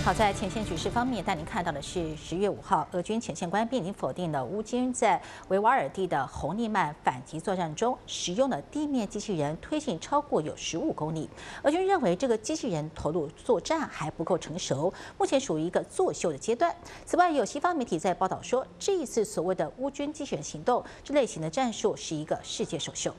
好，在前线局势方面，带您看到的是10月5号，俄军前线官兵已经否定了乌军在维瓦尔第的红利曼反击作战中使用的地面机器人推进超过有15公里。俄军认为这个机器人投入作战还不够成熟，目前属于一个作秀的阶段。此外，有西方媒体在报道说，这一次所谓的乌军机器人行动这类型的战术是一个世界首秀。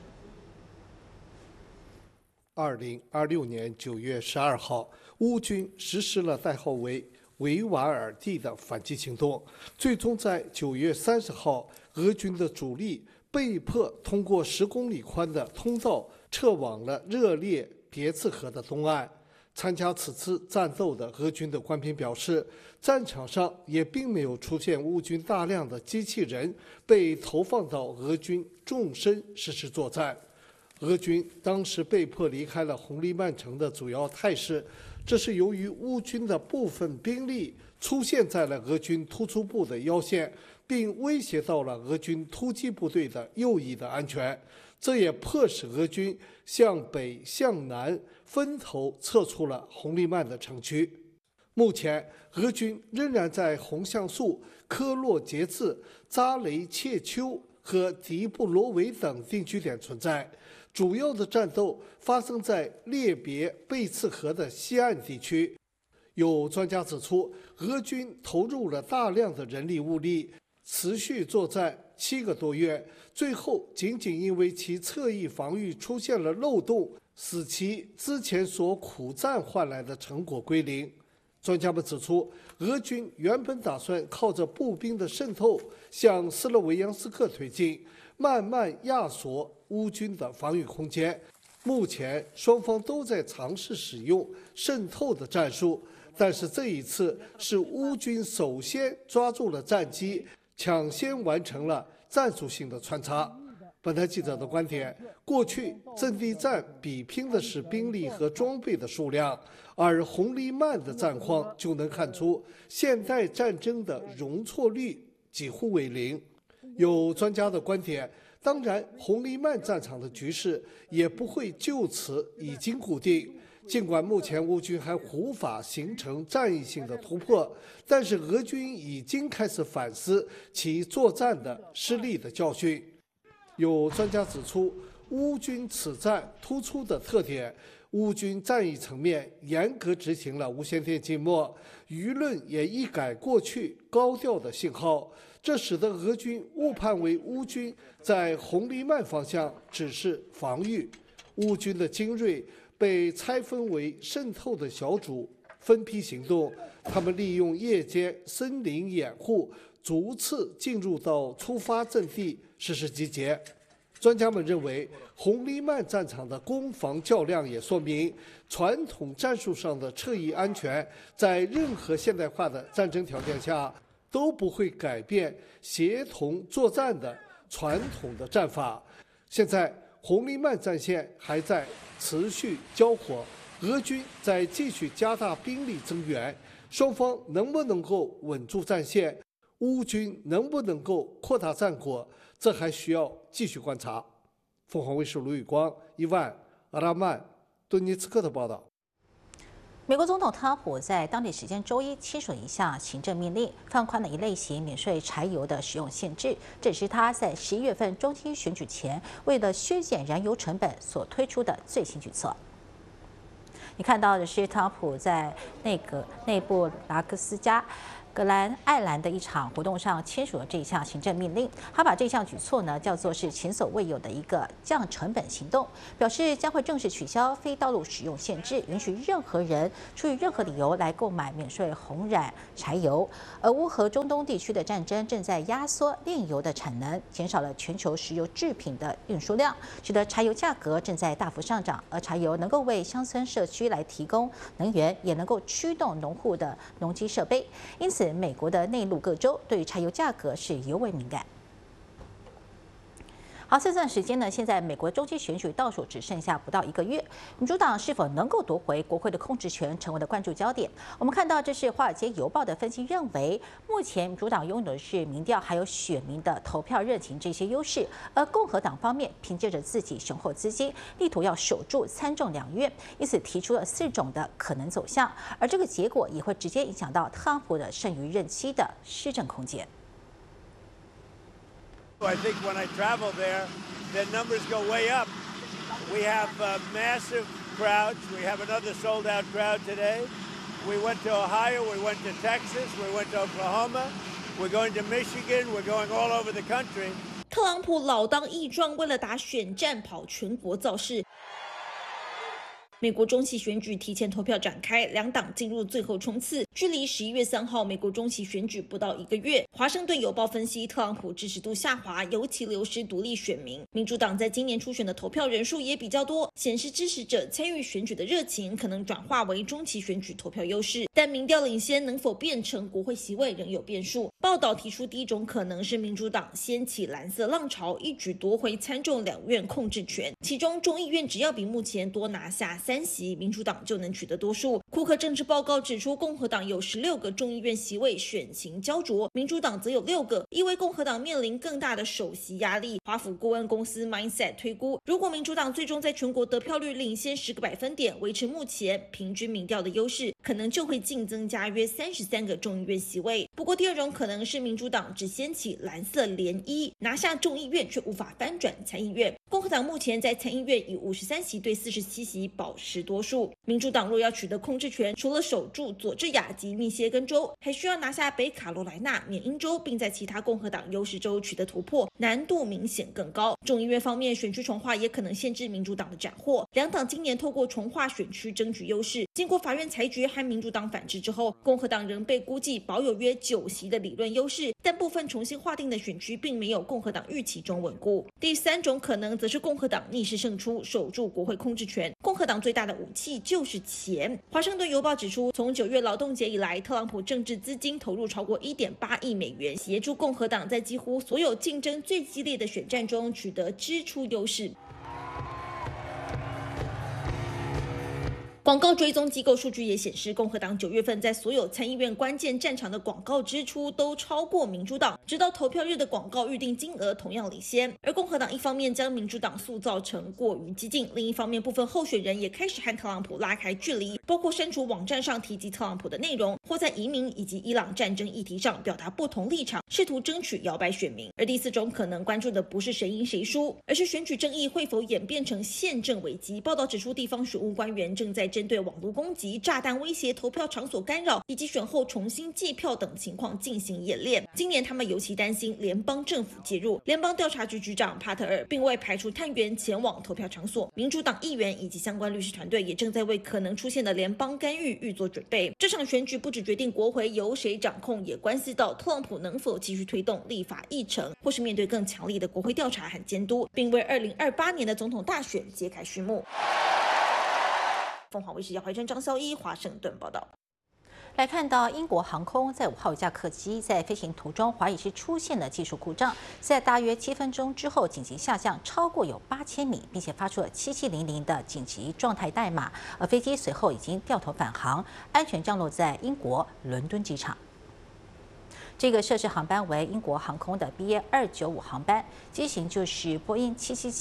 2026年9月12号，乌军实施了代号为维瓦尔第的反击行动，最终在9月30号，俄军的主力被迫通过10公里宽的通道撤往了热烈别茨河的东岸。参加此次战斗的俄军的官兵表示，战场上也并没有出现乌军大量的机器人被投放到俄军纵深实施作战。俄军当时被迫离开了红利曼城的主要态势，这是由于乌军的部分兵力出现在了俄军突出部的腰线，并威胁到了俄军突击部队的右翼的安全，这也迫使俄军向北向南分头撤出了红利曼的城区。目前，俄军仍然在红橡树、科洛杰兹、扎雷切丘和迪布罗维等定居点存在。主要的战斗发生在列别贝茨河的西岸地区。有专家指出，俄军投入了大量的人力物力，持续作战7个多月，最后仅仅因为其侧翼防御出现了漏洞，使其之前所苦战换来的成果归零。专家们指出，俄军原本打算靠着步兵的渗透向斯洛维扬斯克推进，慢慢压缩乌军的防御空间。目前双方都在尝试使用渗透的战术，但是这一次是乌军首先抓住了战机，抢先完成了战术性的穿插。本台记者的观点，过去阵地战比拼的是兵力和装备的数量，而红利曼的战况就能看出现代战争的容错率几乎为0。有专家的观点，当然红利曼战场的局势也不会就此已经固定，尽管目前乌军还无法形成战役性的突破，但是俄军已经开始反思其作战的失利的教训。有专家指出，乌军此战突出的特点，乌军战役层面严格执行了无线电静默，舆论也一改过去高调的信号，这使得俄军误判为乌军在红利曼方向只是防御。乌军的精锐被拆分为渗透的小组，分批行动，他们利用夜间森林掩护，逐次进入到出发阵地实施集结。专家们认为，红利曼战场的攻防较量也说明，传统战术上的侧翼安全在任何现代化的战争条件下都不会改变协同作战的传统的战法。现在红利曼战线还在持续交火，俄军在继续加大兵力增援，双方能不能够稳住战线，乌军能不能够扩大战果，这还需要继续观察。凤凰卫视卢宇光、伊万、阿拉曼、顿涅茨克的报道。 美国总统特朗普在当地时间周一签署一项行政命令，放宽了一类型免税柴油的使用限制。这也是他在11月份中期选举前，为了削减燃油成本所推出的最新举措。你看到的是特朗普在内布拉斯加格兰艾兰的一场活动上签署了这一项行政命令，他把这项举措呢叫做是前所未有的一个降成本行动，表示将会正式取消非道路使用限制，允许任何人出于任何理由来购买免税红染柴油。俄乌和中东地区的战争正在压缩炼油的产能，减少了全球石油制品的运输量，使得柴油价格正在大幅上涨。而柴油能够为乡村社区来提供能源，也能够驱动农户的农机设备，因此美国的内陆各州对于柴油价格是尤为敏感。 好，这段时间呢，现在美国中期选举倒数只剩下不到1个月，民主党是否能够夺回国会的控制权，成为了关注焦点。我们看到，这是《华尔街邮报》的分析认为，目前民主党拥有的是民调还有选民的投票热情这些优势，而共和党方面凭借着自己雄厚资金，力图要守住参众两院，因此提出了4种的可能走向，而这个结果也会直接影响到特朗普的剩余任期的施政空间。 I think when I travel there, the numbers go way up. We have massive crowds. We have another sold-out crowd today. We went to Ohio. We went to Texas. We went to Oklahoma. We're going to Michigan. We're going all over the country. 特朗普老当益壮，为了打选战跑全国造势。 美国中期选举提前投票展开，两党进入最后冲刺。距离11月3号美国中期选举不到1个月。华盛顿邮报分析，特朗普支持度下滑，尤其流失独立选民。民主党在今年初选的投票人数也比较多，显示支持者参与选举的热情可能转化为中期选举投票优势。但民调领先能否变成国会席位仍有变数。报道提出，第一种可能是民主党掀起蓝色浪潮，一举夺回参众两院控制权。其中众议院只要比目前多拿下3席，民主党就能取得多数。库克政治报告指出，共和党有16个众议院席位选情焦灼，民主党则有6个，意味共和党面临更大的首席压力。华府顾问公司 Mindset 推估，如果民主党最终在全国得票率领先10个百分点，维持目前平均民调的优势，可能就会净增加约33个众议院席位。不过，第二种可能是民主党只掀起蓝色涟漪，拿下众议院却无法翻转参议院。共和党目前在参议院以53席对47席保持多数。民主党若要取得控制权，除了守住佐治亚及密歇根州，还需要拿下北卡罗来纳、缅因州，并在其他共和党优势州取得突破，难度明显更高。众议院方面，选区重划也可能限制民主党的斩获。两党今年透过重划选区争取优势，经过法院裁决和民主党反制之后，共和党仍被估计保有约9席的理论优势，但部分重新划定的选区并没有共和党预期中稳固。第3种可能则是共和党逆势胜出，守住国会控制权。共和党最大的武器就是钱。华盛顿邮报指出，从9月劳动节以来，特朗普政治资金投入超过1.8亿美元，协助共和党在几乎所有竞争最激烈的选战中取得支出优势。广告追踪机构数据也显示，共和党9月份在所有参议院关键战场的广告支出都超过民主党，直到投票日的广告预定金额同样领先。而共和党一方面将民主党塑造成过于激进，另一方面部分候选人也开始和特朗普拉开距离，包括删除网站上提及特朗普的内容，或在移民以及伊朗战争议题上表达不同立场，试图争取摇摆选民。而第4种可能关注的不是谁赢谁输，而是选举争议会否演变成宪政危机。报道指出，地方选务官员正在针对网络攻击、炸弹威胁、投票场所干扰以及选后重新计票等情况进行演练。今年他们尤其担心联邦政府介入。联邦调查局局长帕特尔并未排除探员前往投票场所。民主党议员以及相关律师团队也正在为可能出现的联邦干预预做准备。这场选举不只决定国会由谁掌控，也关系到特朗普能否继续推动立法议程，或是面对更强力的国会调查和监督，并为2028年的总统大选揭开序幕。凤凰卫视姚怀珍、张孝一华盛顿报道。 来看到英国航空在5号一架客机在飞行途中怀疑是出现了技术故障，在大约7分钟之后紧急下降超过有8000米，并且发出了7700的紧急状态代码，而飞机随后已经掉头返航，安全降落在英国伦敦机场。这个涉事航班为英国航空的 BA295 航班，机型就是波音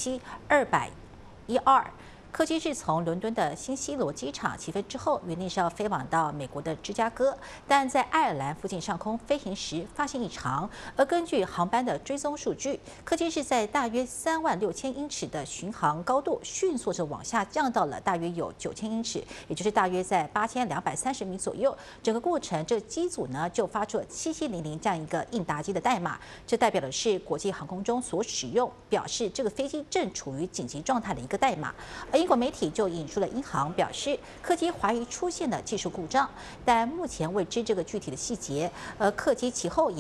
777-200ER。客机是从伦敦的新希罗机场起飞之后，原定是要飞往到美国的芝加哥，但在爱尔兰附近上空飞行时发现异常。而根据航班的追踪数据，客机是在大约36000英尺的巡航高度，迅速的往下降到了大约有9000英尺，也就是大约在8230米左右。整个过程，这个机组呢就发出了7700这样一个应答机的代码，这代表的是国际航空中所使用，表示这个飞机正处于紧急状态的一个代码。而英国媒体就引述了英航表示，客机怀疑出现了技术故障，但目前未知这个具体的细节。而客机其后也